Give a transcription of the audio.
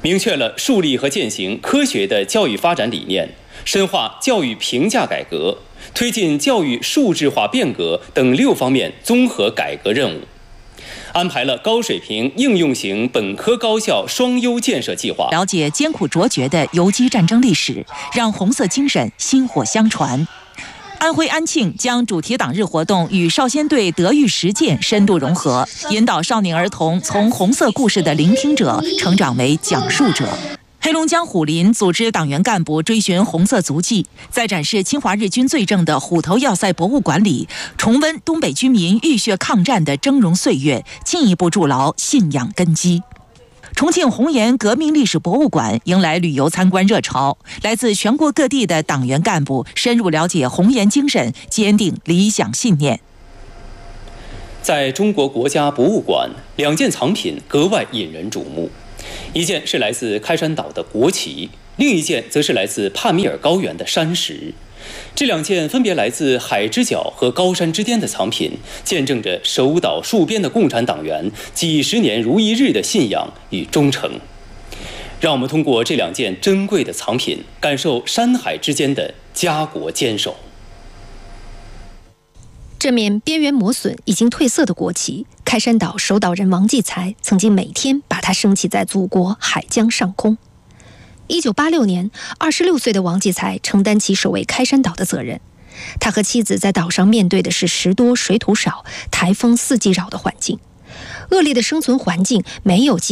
明确了树立和践行科学的教育发展理念，深化教育评价改革，推进教育数字化变革等6方面综合改革任务。安排了高水平应用型本科高校双优建设计划， 了解艰苦卓绝的游击战争历史，让红色精神薪火相传。安徽安庆将主题党日活动与少先队德育实践深度融合，引导少年儿童从红色故事的聆听者成长为讲述者。黑龙江虎林组织党员干部追寻红色足迹，在展示侵华日军罪证的虎头要塞博物馆里，重温东北居民浴血抗战的峥嵘岁月，进一步筑牢信仰根基。重庆红岩革命历史博物馆迎来旅游参观热潮，来自全国各地的党员干部深入了解红岩精神，坚定理想信念。 在中国国家博物馆，2件藏品格外引人瞩目。一件是来自开山岛的国旗，另一件则是来自帕米尔高原的山石。这2件分别来自海之角和高山之巅的藏品，见证着守岛戍边的共产党员几十年如一日的信仰与忠诚。让我们通过这2件珍贵的藏品，感受山海之间的家国坚守。 这面边缘磨损、已经褪色的国旗，开山岛守岛人王继才曾经每天把它升起在祖国海疆上空。1986年，26岁的王继才承担起守卫开山岛的责任。他和妻子在岛上面对的是食多水土少、台风4季扰的环境，恶劣的生存环境没有